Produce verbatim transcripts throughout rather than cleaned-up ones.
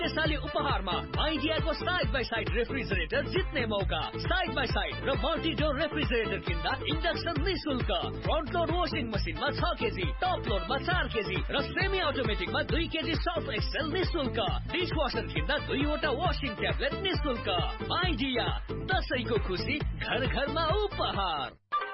त्यसैले उपहारमा आइडियाको side by side refrigerator जित्ने मौका। साइड बाई साइड र मल्टी डोर रेफ्रिजरेटर किन्दा इन्डक्सन निशुल्क। फ्रन्ट लोड वासिङ मसिनमा छ केजी, टप लोडमा चार केजी र सेमी अटोमेटिकमा दुई केजी सर्फ एक्सेल निशुल्क। डिस वासर किन्दा दुईवटा वासिङ ट्याब्लेट निशुल्क। आइडिया, दसैँको खुसी घर घरमा उपहार।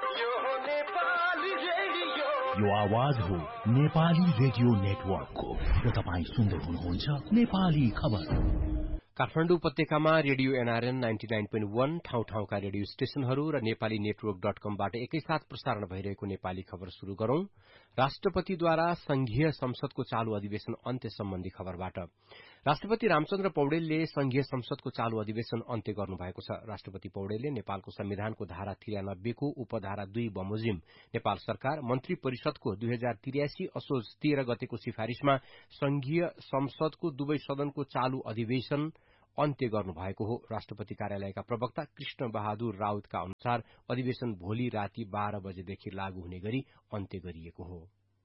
यो आवाज हो नेपाली रेडियो नेटवर्कको र तपाईँ सुन्दै हुनुहुन्छ नेपाली खबर। काठमाडौँ उपत्यकामा radio NRN ninety nine point वन ठाउँ ठाउँका रेडियो स्टेशनहरू र नेपाली नेटवर्क डट कमबाट एकैसाथ प्रसारण भइरहेको नेपाली खबर शुरू गरौं। राष्ट्रपतिद्वारा संघीय संसदको चालू अधिवेशन अन्त्य सम्बन्धी खबरबाट। राष्ट्रपति रामचन्द्र पौडेलले संघीय संसदको चालू अधिवेशन अन्त्य गर्नुभएको छ। राष्ट्रपति पौडेलले नेपालको संविधानको धारा त्रियानब्बेको उपधारा दुई बमोजिम नेपाल सरकार मन्त्री परिषदको दुई हजार त्रियासी असोज तेह्र गतेको सिफारिशमा संघीय संसदको दुवै सदनको चालू अधिवेशन अन्त्य गर्नुभएको हो। राष्ट्रपति कार्यालयका प्रवक्ता कृष्ण बहादुर राउतका अनुसार अधिवेशन भोलि राति बाह्र बजेदेखि लागू हुने गरी अन्त्य गरिएको हो।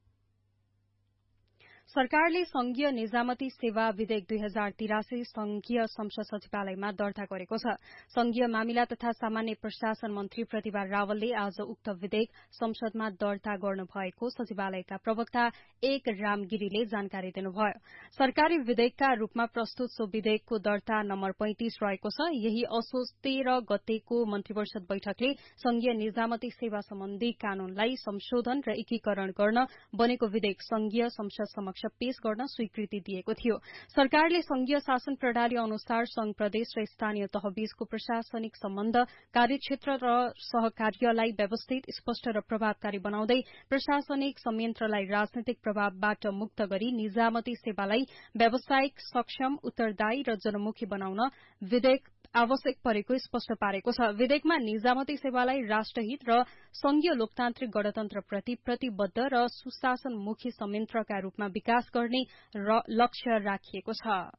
सरकारले संघीय निजामती सेवा विधेयक दुई हजार तिरासी संघीय संसद सचिवालयमा दर्ता गरेको छ। संघीय मामिला तथा सामान्य प्रशासन मन्त्री प्रतिभा रावलले आज उक्त विधेयक संसदमा दर्ता गर्नुभएको सचिवालयका प्रवक्ता एक रामगिरीले जानकारी दिनुभयो। सरकारी विधेयकका रूपमा प्रस्तुत सो विधेयकको दर्ता नम्बर पैंतिस रहेको छ। यही असोज तेह्र गतेको मन्त्रीपरिषद बैठकले संघीय निजामती सेवा सम्बन्धी कानूनलाई संशोधन र एकीकरण गर्न बनेको विधेयक संघीय संसद समक्ष पेश गर्न स्वीकृति दिएको थियो। सरकारले संघीय शासन प्रणाली अनुसार संघ प्रदेश र स्थानीय तहबीचको प्रशासनिक सम्बन्ध, कार्यक्षेत्र र सहकार्यलाई व्यवस्थित, स्पष्ट र प्रभावकारी बनाउँदै प्रशासनिक संयन्त्रलाई राजनैतिक प्रभावबाट मुक्त गरी निजामती सेवालाई व्यावसायिक, सक्षम, उत्तरदायी र जनमुखी बनाउन विधेयक आवश्यक परेको स्पष्ट पारेको छ। विधेयकमा निजामती सेवालाई राष्ट्रहित र संघीय लोकतान्त्रिक गणतन्त्रप्रति प्रतिबद्ध र सुशासनमुखी संयन्त्रका रूपमा विकास गर्ने लक्ष्य राखिएको छ।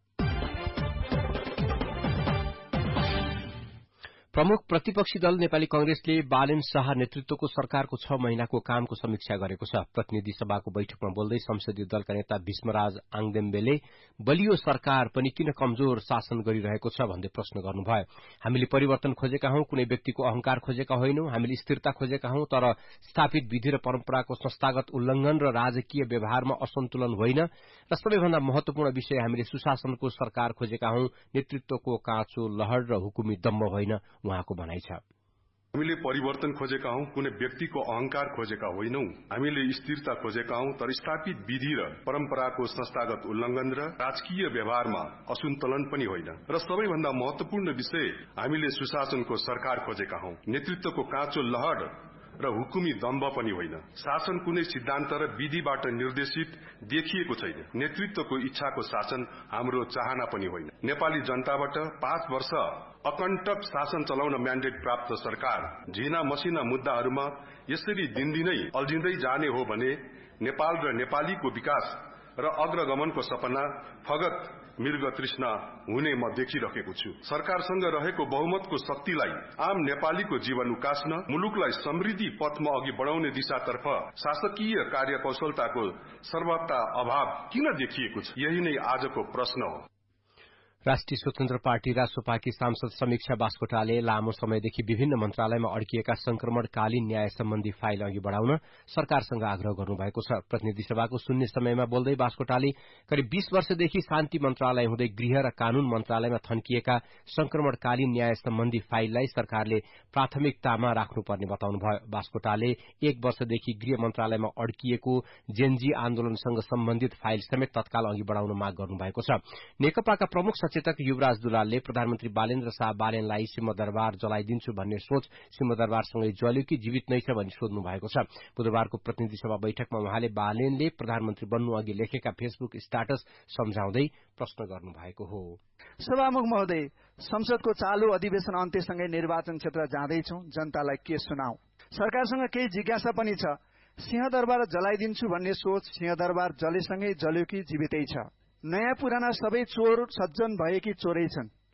प्रमुख प्रतिपक्षी दल नेपाली कंग्रेसले बालेन शाह नेतृत्वको सरकारको छ महिनाको कामको समीक्षा गरेको छ। प्रतिनिधि सभाको बैठकमा बोल्दै संसदीय दलका नेता भीष्मराज आङदेम्बेले बलियो सरकार पनि किन कमजोर शासन गरिरहेको छ भन्दै प्रश्न गर्नुभयो। हामीले परिवर्तन खोजेका हौं, कुनै व्यक्तिको अहंकार खोजेका होइनौं। हामीले स्थिरता खोजेका हौं, तर स्थापित विधि र परम्पराको संस्थागत उल्लंघन र राजकीय व्यवहारमा असन्तुलन होइन। र सबैभन्दा महत्वपूर्ण विषय हामीले सुशासनको सरकार खोजेका हौं, नेतृत्वको काँचो लहर र हुकुमी दम्भ होइन, उहाँको भनाइ छ। हामीले परिवर्तन खोजेका हौं, कुनै व्यक्तिको अहंकार खोजेका होइनौं। हामीले स्थिरता खोजेका हौं, तर स्थापित विधि र परम्पराको संस्थागत उल्लंघन र राजकीय व्यवहारमा असन्तुलन पनि होइन। र सबैभन्दा महत्वपूर्ण विषय हामीले सुशासनको सरकार खोजेका हौं, नेतृत्वको काँचो लहर र हुकुमी दम्भ पनि होइन। शासन कुनै सिद्धान्त र विधिबाट निर्देशित देखिएको छैन। नेतृत्वको इच्छाको शासन हाम्रो चाहना पनि होइन। नेपाली जनताबाट पाँच वर्ष अकण्टक शासन चलाउन म्यान्डेट प्राप्त सरकार झिना मसिना मुद्दाहरूमा यसरी दिनदिनै अल्झिँदै जाने हो भने नेपाल र नेपालीको विकास र अग्रगमनको सपना फगत मृग तृष्णा हुने म देखिरहेको छु। सरकारसँग रहेको बहुमतको शक्तिलाई आम नेपालीको जीवन उकास्न, मुलुकलाई समृद्धि पथमा अघि बढाउने दिशातर्फ शासकीय कार्यकौशलताको सर्वथा अभाव किन देखिएको छ? यही नै आजको प्रश्न हो। राष्ट्रिय स्वतन्त्र पार्टी रासोपाकी सांसद समीक्षा बास्कोटाले लामो समयदेखि विभिन्न मन्त्रालयमा अड्किएका संक्रमणकालीन न्याय सम्बन्धी फाइल अघि बढाउन सरकारसँग आग्रह गर्नुभएको छ। प्रतिनिधि सभाको शून्य समयमा बोल्दै बास्कोटाले करिब बीस वर्षदेखि शान्ति मन्त्रालय हुँदै गृह र कानून मन्त्रालयमा थन्किएका संक्रमणकालीन न्याय सम्बन्धी फाइललाई सरकारले प्राथमिकतामा राख्नुपर्ने बताउनुभयो। बास्कोटाले एक वर्षदेखि गृह मन्त्रालयमा अड्किएको जेनजी आन्दोलनसँग सम्बन्धित फाइल समेत तत्काल अघि बढाउन माग गर्नुभएको छ। नेकपाका प्रमुख सचेतक युवराज दुलालले प्रधानमन्त्री बालेन्द्र शाह बालेनलाई सिंहदरबार जलाइदिन्छु भन्ने सोच सिंहदरबारसँगै जल्यो कि जीवित नै छ भनी सोध्नु भएको छ। बुधबारको प्रतिनिधि सभा बैठकमा उहाँले बालेनले प्रधानमन्त्री बन्नु अघि लेखेका फेसबुक स्ट्याटस सम्झाउँदै प्रश्न गर्नु भएको हो। सभामुख महोदय, संसदको चालू अधिवेशन अन्त्यसँगै निर्वाचन क्षेत्र जाँदैछौं, जनतालाई के सुनाऊ? सरकारसँग केही जिज्ञासा पनि छ। सिंहदरबार जलाइदिन्छु भन्ने सोच सिंहदरबार जलेसँगै जल्यो कि जीवितै छ? नयाँ पुराना सबै चोर सज्जन भए कि चोरै छन्?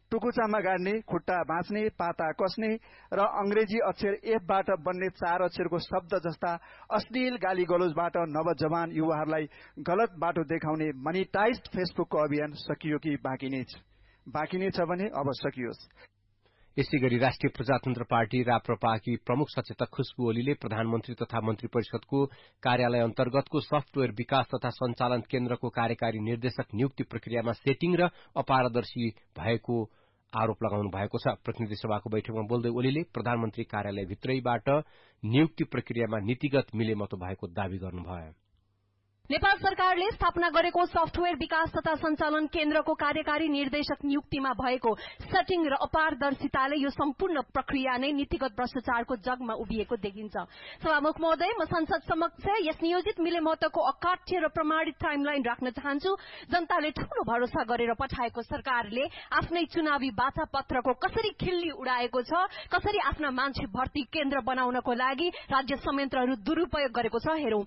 टुकुचामा गाड्ने, खुट्टा भाँच्ने, पाता कसने र अंग्रेजी अक्षर एफबाट बन्ने चार अक्षरको शब्द जस्ता अश्लील गाली गलौजबाट नवजवान युवाहरूलाई गलत बाटो देखाउने मनिटाइज्ड फेसबुकको अभियान सकियो कि बाँकी नै छ? बाँकी नै छ भने अब सकियोस्। यसै गरी राष्ट्रिय प्रजातन्त्र पार्टी राप्रपाकी प्रमुख सचेतक खुशबु ओलीले प्रधानमन्त्री तथा मन्त्री परिषदको कार्यालय अन्तर्गतको सफ्टवेयर विकास तथा सञ्चालन केन्द्रको कार्यकारी निर्देशक नियुक्ति प्रक्रियामा सेटिङ र अपारदर्शी भएको आरोप लगाउनु भएको छ। प्रतिनिधि सभाको बैठकमा बोल्दै ओलीले प्रधानमन्त्री कार्यालयभित्रैबाट नियुक्ति प्रक्रियामा नीतिगत मिलेमतो भएको दावी गर्नुभयो। नेपाल सरकारले स्थापना गरेको सफ्टवेयर विकास तथा सञ्चालन केन्द्रको कार्यकारी निर्देशक नियुक्तिमा भएको सेटिङ र अपारदर्शिताले यो सम्पूर्ण प्रक्रिया नै नीतिगत भ्रष्टाचारको जगमा उभिएको देखिन्छ। सभामुख महोदय, म संसद समक्ष यस नियोजित मिलेमतोको अकाट्य र प्रमाणित टाइमलाइन राख्न चाहन्छु। जनताले ठूलो भरोसा गरेर पठाएको सरकारले आफ्नै चुनावी बाचा पत्रको कसरी खिल्ली उडाएको छ, कसरी आफ्ना मान्छे भर्ती केन्द्र बनाउनको लागि राज्य संयन्त्रहरू दुरूपयोग गरेको छ हेरौं।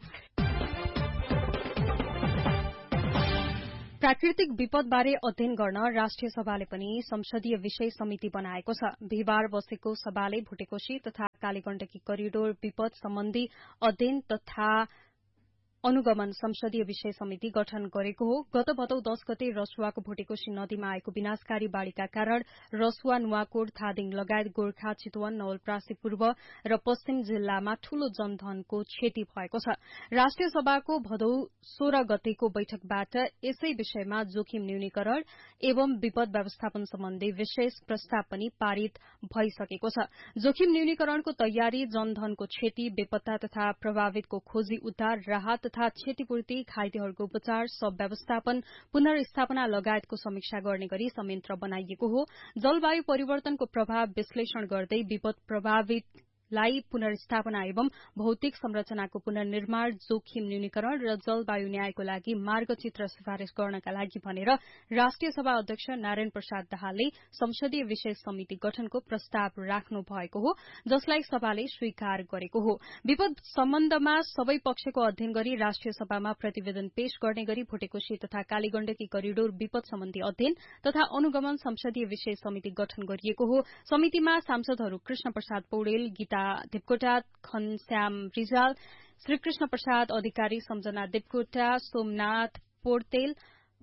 प्राकृतिक विपदबारे अध्ययन गर्न राष्ट्रिय सभाले पनि संसदीय विषय समिति बनाएको छ। बिहिबार बसेको सभाले भुटेकोशी तथा कालीगण्डकी करिडोर विपद सम्बन्धी अध्ययन तथा अनुगमन संसदीय विषय समिति गठन गरेको हो। गत भदौ दस गते रसुवाको भुटेकोशी नदीमा आएको विनाशकारी बाढ़ीका कारण रसुवा, नुवाकोट, धादिङ लगायत गोर्खा, चितवन, नवलपरासी पूर्व र पश्चिम जिल्लामा ठूलो जनधनको क्षति भएको छ। राष्ट्रिय सभाको भदौ सोह्र गतेको बैठकबाट यसै विषयमा जोखिम न्यूनीकरण एवं विपद व्यवस्थापन सम्बन्धी विशेष प्रस्ताव पनि पारित भइसकेको छ। जोखिम न्यूनीकरणको तयारी, जनधनको क्षति, बेपत्ता तथा प्रभावितको खोजी उद्धार, राहत तथा क्षतिपूर्ति, घाइतेहरूको उपचार, सब व्यवस्थापन, पुनर्स्थापना लगायतको समीक्षा गर्ने गरी संयन्त्र बनाइएको हो। जलवायु परिवर्तनको प्रभाव विश्लेषण गर्दै विपद प्रभावित लाई पुनर्स्थापना एवं भौतिक संरचनाको पुनर्निर्माण, जोखिम न्यूनीकरण र जलवायु न्यायको लागि मार्गचित्र सिफारिश गर्नका लागि भनेर राष्ट्रिय सभा अध्यक्ष नारायण प्रसाद दाहालले संसदीय विशेष समिति गठनको प्रस्ताव राख्नु भएको हो, जसलाई सभाले स्वीकार गरेको हो। विपद सम्बन्धमा सबै पक्षको अध्ययन गरी राष्ट्रिय सभामा प्रतिवेदन पेश गर्ने गरी भुटेकोशी तथा कालीगण्डकी करिडोर विपद सम्बन्धी अध्ययन तथा अनुगमन संसदीय विशेष समिति गठन गरिएको हो। समितिमा सांसदहरू कृष्ण प्रसाद पौडेल, गीता देवकोटा, घनश्याम रिजाल, श्रीकृष्ण प्रसाद अधिकारी, सम्झना देवकोटा, सोमनाथ पोर्तेल,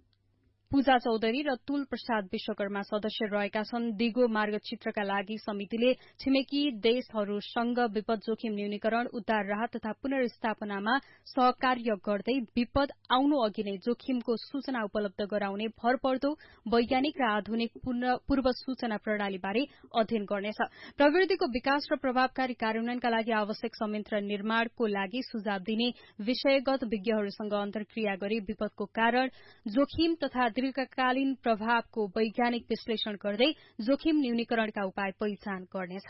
पूजा चौधरी र तुल प्रसाद विश्वकर्मा सदस्य रहेका छन्। दिगो मार्गचित्रका लागि समितिले छिमेकी देशहरूसँग विपद जोखिम न्यूनीकरण, उद्धार, राहत तथा पुनर्स्थापनामा सहकार्य गर्दै विपद आउनु अघि नै जोखिमको सूचना उपलब्ध गराउने भरपर्दो वैज्ञानिक र आधुनिक पूर्व सूचना प्रणालीबारे अध्ययन गर्नेछ। प्रविधिको विकास र प्रभावकारी कार्यान्वयनका लागि आवश्यक संयन्त्र निर्माणको लागि सुझाव दिने विषयगत विज्ञहरूसँग अन्तर्क्रिया गरी विपदको कारण, जोखिम तथा दीर्घकालीन प्रभावको वैज्ञानिक विश्लेषण गर्दै जोखिम न्यूनीकरणका उपाय पहिचान गर्नेछ।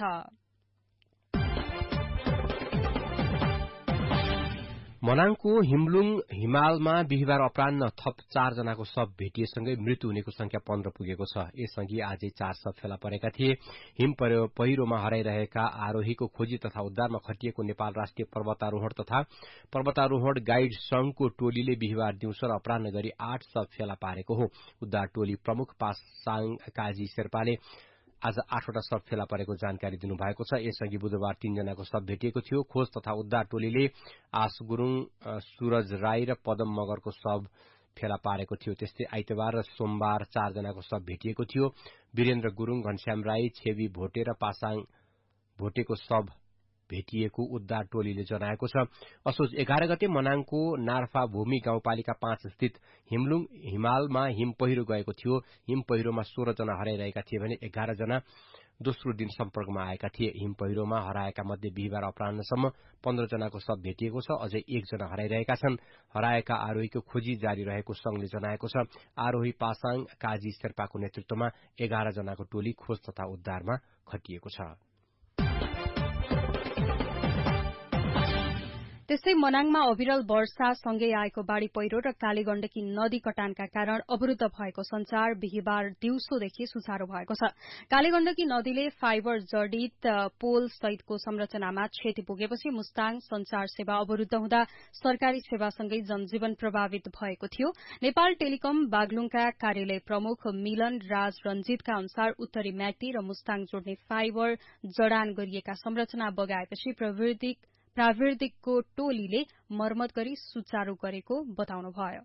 मनाङको हिमलुङ हिमालमा बिहिबार अपराह्न थप चारजनाको शव भेटिएसँगै मृत्यु हुनेको संख्या पन्ध्र पुगेको छ। यसअघि आजै चार शव फेला परेका थिए। हिम पहिरोमा हराइरहेका आरोहीको खोजी तथा उद्धारमा खटिएको नेपाल राष्ट्रिय पर्वतारोहण तथा पर्वतारोहण गाइड संघको टोलीले बिहिबार दिउँसो र अपराह्न गरी आठ शव फेला पारेको हो। उद्धार टोली प्रमुख पासाङ काजी शेर्पाले आज आठवटा शव फेला परेको जानकारी दिनुभएको छ। यसअघि बुधबार तीनजनाको शव भेटिएको थियो। खोज तथा उद्धार टोलीले आश गुरूङ, सूरज राई र पदम मगरको शव फेला पारेको थियो। त्यस्तै आइतबार र सोमबार चारजनाको शव भेटिएको थियो। वीरेन्द्र गुरूङ, घनश्याम राई, छेवी भोटे र पासाङ भोटेको शव भेटिएको उद्धार टोलीले जनाएको छ। असोज एघार गते मनाङको नार्फा भूमि गाउँपालिका पाँच स्थित हिमलुङ हिमालमा हिम पहिरो गएको थियो। हिम पहिरोमा सोह्र जना हराइरहेका थिए भने एघार जना दोस्रो दिन सम्पर्कमा आएका थिए। हिम पहिरोमा हराएका मध्ये बिहिबार अपराह्नसम्म पन्ध्र जनाको शव भेटिएको छ। अझै एकजना हराइरहेका छन्। हराएका आरोहीको खोजी जारी रहेको संघले जनाएको छ। आरोही पासाङ काजी शेर्पाको नेतृत्वमा एघार जनाको टोली खोज तथा उद्धारमा खटिएको छ। त्यस्तै मनाङमा अविरल वर्षा सँगै आएको बाढ़ी पहिरो र कालीगण्डकी नदी कटानका कारण अवरूद्ध भएको संचार बिहीबार दिउँसोदेखि सुचारू भएको छ। कालीगण्डकी नदीले फाइबर जडित पोल सहितको संरचनामा क्षति पुगेपछि मुस्ताङ संचार सेवा अवरूद्ध हुँदा सरकारी सेवासँगै जनजीवन प्रभावित भएको थियो। नेपाल टेलिकम बागलुङका कार्यालय प्रमुख मिलन राज रंजीतका अनुसार उत्तरी म्याग्दी र मुस्ताङ जोड्ने फाइबर जडान गरिएका संरचना बगाएपछि प्राविधिक प्राविधिकको टोलीले मर्मत गरी सुचारू गरेको बताउनुभयो।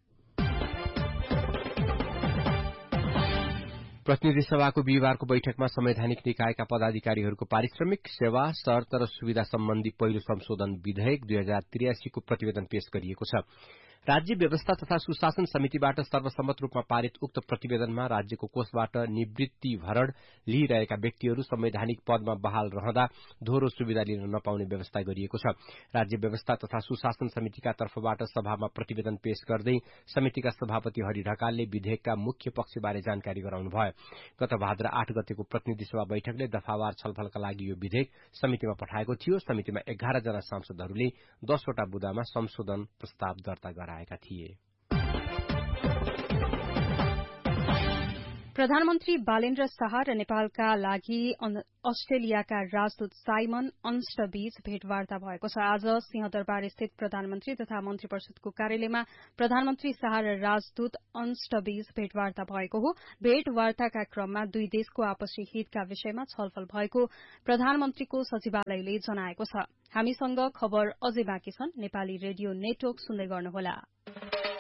प्रतिनिधि सभाको बिहिबारको बैठकमा संवैधानिक निकायका पदाधिकारीहरूको पारिश्रमिक सेवा शर्त र सुविधा सम्बन्धी पहिलो संशोधन विधेयक दुई हजार त्रियासीको प्रतिवेदन पेश गरिएको छ। राज्य व्यवस्था तथा सुशासन समितिबाट सर्वसम्मत रूपमा पारित उक्त प्रतिवेदनमा राज्यको कोषबाट निवृत्ति भरण लिइरहेका व्यक्तिहरू संवैधानिक पदमा बहाल रहँदा दोहोरो सुविधा लिन नपाउने व्यवस्था गरिएको छ। राज्य व्यवस्था तथा सुशासन समितिका तर्फबाट सभामा प्रतिवेदन पेश गर्दै समितिका सभापति हरि ढकालले विधेयकका मुख्य पक्षबारे जानकारी गराउनुभयो। गत भाद्र आठ गतेको प्रतिनिधि सभा बैठकले दफावार छलफलका लागि यो विधेयक समितिमा पठाएको थियो। समितिमा एघार जना सांसदहरूले दसवटा बुँदामा संशोधन प्रस्ताव दर्ता गराएका थिए। प्रधानमन्त्री बालेन्द्र शाह र नेपालका लागि अस्ट्रेलियाका राजदूत साइमन अन्स्टबीच भेटवार्ता भएको छ। आज सिंहदरबार स्थित प्रधानमन्त्री तथा मन्त्री परिषदको कार्यालयमा प्रधानमन्त्री शाह र राजदूत अन्स्टबीच भेटवार्ता भएको हो। भेटवार्ताका क्रममा दुई देशको आपसी हितका विषयमा छलफल भएको प्रधानमन्त्रीको सचिवालयले जनाएको छ। हामीसँग खबर अझै बाँकी छन्। नेपाली रेडियो नेटवर्क सुन्दै गर्नुहोला।